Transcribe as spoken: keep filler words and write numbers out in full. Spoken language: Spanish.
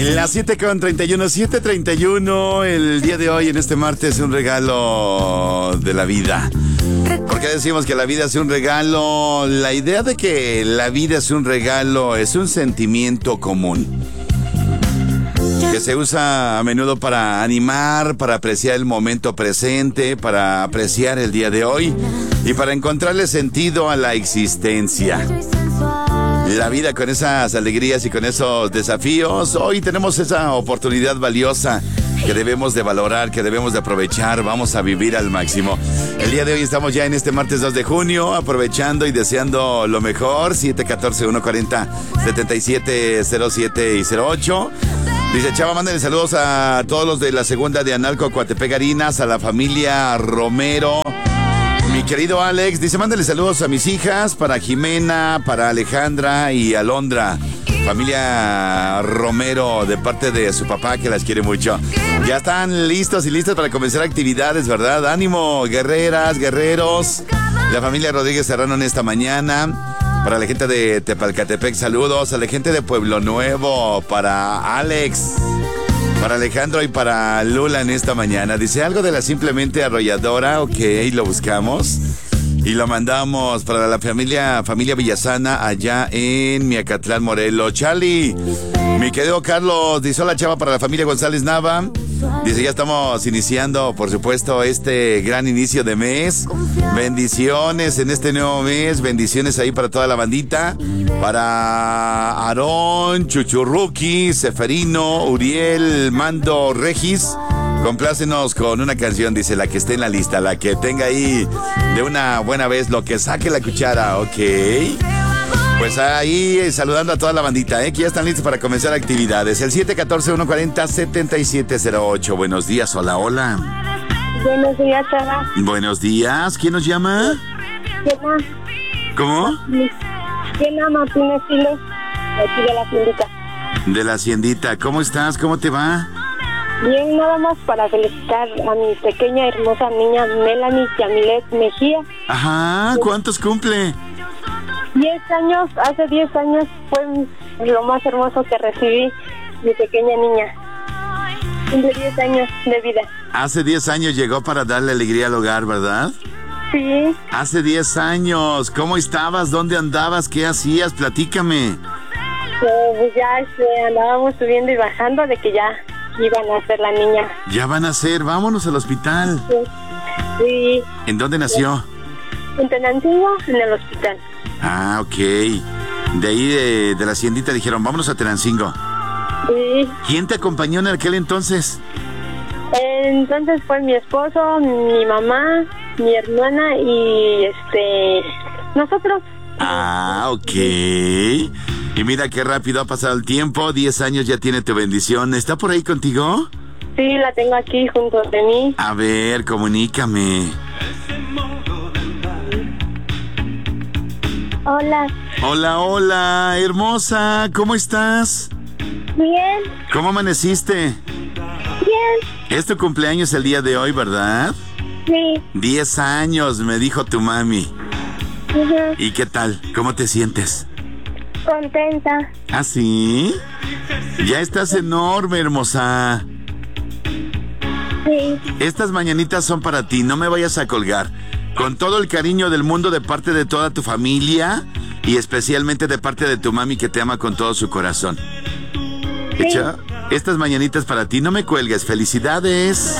Las siete con treinta y uno, siete treinta y uno, el día de hoy, en este martes, un regalo de la vida. ¿Por qué decimos que la vida es un regalo? La idea de que la vida es un regalo es un sentimiento común que se usa a menudo para animar, para apreciar el momento presente, para apreciar el día de hoy y para encontrarle sentido a la existencia. La vida con esas alegrías y con esos desafíos, hoy tenemos esa oportunidad valiosa que debemos de valorar, que debemos de aprovechar. Vamos a vivir al máximo. El día de hoy estamos ya en este martes dos de junio, aprovechando y deseando lo mejor. siete uno cuatro, uno cuatro cero, siete siete cero siete y cero ocho. Dice Chava, mándenle saludos a todos los de la segunda de Analco, Coatepec, Harinas, a la familia Romero. Mi querido Alex, dice, mándale saludos a mis hijas, para Jimena, para Alejandra y Alondra. Familia Romero, de parte de su papá, que las quiere mucho. Ya están listos y listas para comenzar actividades, ¿verdad? Ánimo, guerreras, guerreros. La familia Rodríguez Serrano en esta mañana. Para la gente de Tepalcatepec, saludos. A la gente de Pueblo Nuevo, para Alex, para Alejandro y para Lula en esta mañana. Dice algo de la simplemente arrolladora, ok, lo buscamos y lo mandamos para la familia familia Villasana allá en Miacatlán, Morelos. Charlie, mi querido Carlos, dice hola Chava, para la familia González Nava. Dice, ya estamos iniciando, por supuesto, este gran inicio de mes. Bendiciones en este nuevo mes, bendiciones ahí para toda la bandita. Para Aarón, Chuchurruqui, Seferino, Uriel, Mando, Regis. Complácenos con una canción, dice, la que esté en la lista, la que tenga ahí de una buena vez, lo que saque la cuchara, ok. Pues ahí saludando a toda la bandita, ¿eh? Que ya están listos para comenzar actividades. El siete uno cuatro, uno cuatro cero, siete siete cero ocho. Buenos días, hola, hola. Buenos días, Chava. Buenos días, ¿quién nos llama? Diana. ¿Cómo? Diana Martínez Siles, aquí de la Haciendita. De la Haciendita, ¿cómo estás? ¿Cómo te va? Bien, nada más para felicitar a mi pequeña hermosa niña Melanie Yamilet Mejía. Ajá, ¿cuántos cumple? Diez años, hace diez años fue lo más hermoso que recibí, mi pequeña niña. Cumple diez años de vida. Hace diez años llegó para darle alegría al hogar, ¿verdad? Sí. Hace diez años, ¿cómo estabas? ¿Dónde andabas? ¿Qué hacías? Platícame. Eh, pues ya este, andábamos subiendo y bajando de que ya iban a ser la niña. Ya van a ser, vámonos al hospital. Sí. Sí. ¿En dónde nació? En Tenancingo, en el hospital. Ah, ok. De ahí de, de la Haciendita dijeron, vámonos a Tenancingo. Sí. ¿Quién te acompañó en aquel entonces? Entonces fue mi esposo, mi mamá, mi hermana y este nosotros. Ah, ok. Y mira qué rápido ha pasado el tiempo. Diez años ya tiene tu bendición. ¿Está por ahí contigo? Sí, la tengo aquí junto de mí. A ver, comunícame. Hola. Hola, hola, hermosa. ¿Cómo estás? Bien. ¿Cómo amaneciste? Bien. Es tu cumpleaños el día de hoy, ¿verdad? Sí. Diez años, me dijo tu mami. Uh-huh. ¿Y qué tal? ¿Cómo te sientes? Contenta. ¿Ah, sí? Ya estás enorme, hermosa. Sí. Estas mañanitas son para ti, no me vayas a colgar. Con todo el cariño del mundo de parte de toda tu familia y especialmente de parte de tu mami que te ama con todo su corazón. Sí. ¿Hecha? Estas mañanitas para ti, no me cuelgues. Felicidades.